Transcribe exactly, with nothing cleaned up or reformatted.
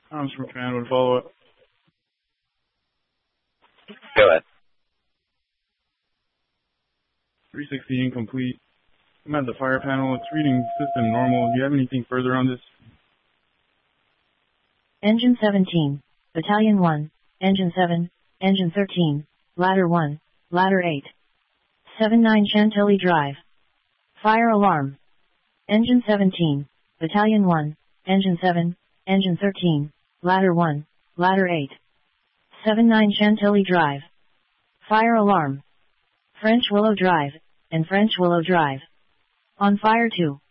Thomas from Command would follow up. Go ahead. three sixty incomplete. I'm at the fire panel. It's reading system normal. Do you have anything further on this? Engine seventeen, Battalion one, Engine seven, Engine thirteen, Ladder one, Ladder eight. seven nine Chantilly Drive. Fire alarm. Engine seventeen, Battalion one, Engine seven, Engine thirteen, Ladder one, Ladder eight. seven nine Chantilly Drive. Fire alarm. French Willow Drive, and French Willow Drive. On fire two.